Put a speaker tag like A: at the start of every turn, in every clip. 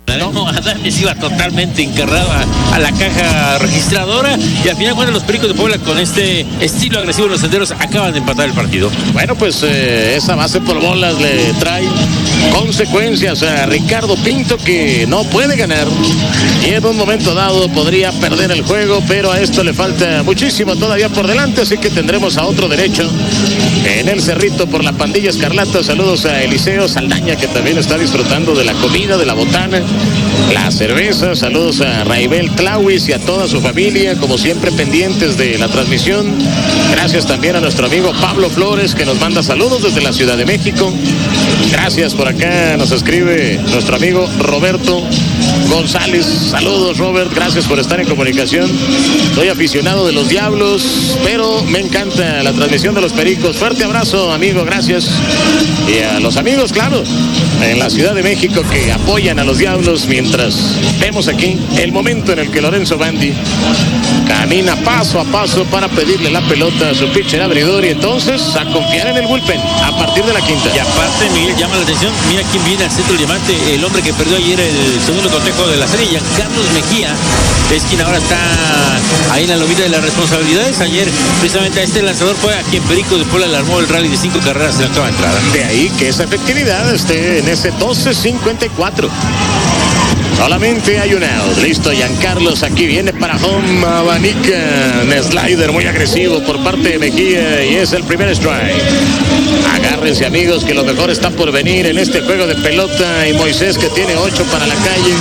A: No, Adames iba totalmente encarrado a la caja registradora y al final cuando los Pericos de Puebla con este estilo agresivo de los senderos acaban de empatar el partido.
B: Bueno, pues esa base por bolas le trae consecuencias a Ricardo Pinto, que no puede ganar y en un momento dado podría perder el juego, pero a esto le falta muchísimo todavía por delante, así que tendremos a otro derecho en el Cerrito por la pandilla escarlata. Saludos a Eliseo Saldaña, que también está disfrutando de la comida, de la botana, la cerveza. Saludos a Raibel Tlauis y a toda su familia, como siempre pendientes de la transmisión. Gracias también a nuestro amigo Pablo Flores, que nos manda saludos desde la Ciudad de México. Gracias, por acá nos escribe nuestro amigo Roberto González. Saludos, Robert, gracias por estar en comunicación. Soy aficionado de los Diablos, pero me encanta la transmisión de los Pericos. Fuerte abrazo, amigo, gracias. Y a los amigos, claro, en la Ciudad de México, que apoyan a los Diablos, mientras vemos aquí el momento en el que Lorenzo Bandi camina paso a paso para pedirle la pelota a su pitcher abridor y entonces a confiar en el bullpen a partir de la quinta.
A: Y aparte, Miguel, llama la atención, mira quién viene al centro del diamante, el hombre que perdió ayer el segundo cotejo de la serie, Carlos Mejía, es quien ahora está ahí en la lomita de las responsabilidades. Ayer precisamente a este lanzador fue a quien Perico de Puebla le armó el rally de 5 carreras en la octava entrada.
B: De ahí que esa efectividad esté en ese 12.54. Solamente hay un out. Listo, Giancarlos aquí viene para home. Abanica. Un slider muy agresivo por parte de Mejía y es el primer strike. Agárrense, amigos, que lo mejor está por venir en este juego de pelota. Y Moisés, que tiene 8 para la calle.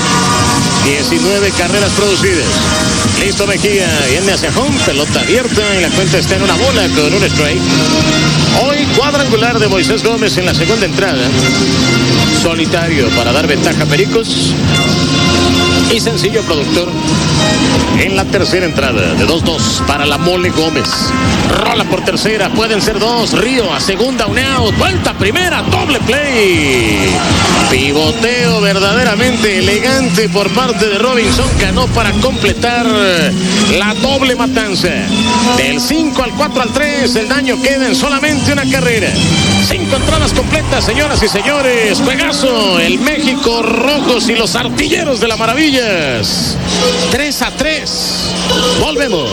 B: 19 carreras producidas. Listo, Mejía viene hacia home, pelota abierta y la cuenta está en una bola con un strike. Hoy cuadrangular de Moisés Gómez en la segunda entrada. Solitario para dar ventaja a Pericos. Y sencillo productor en la tercera entrada de 2-2 para la Mole Gómez. Rola por tercera, pueden ser 2. Río a segunda, un out. Vuelta a primera, doble play. Pivoteo verdaderamente elegante por parte de Robinson Cano para completar la doble matanza. Del 5 al 4 al 3, el daño queda en solamente una carrera. 5 entradas completas, señoras y señores. Juegazo, el México Rojos y los Artilleros de la Maravillas. 3-3. Volvemos.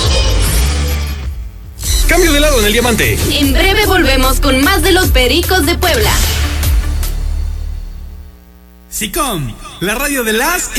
C: Cambio de lado en el diamante.
D: En breve volvemos con más de los Pericos de Puebla.
C: SICOM, la radio de las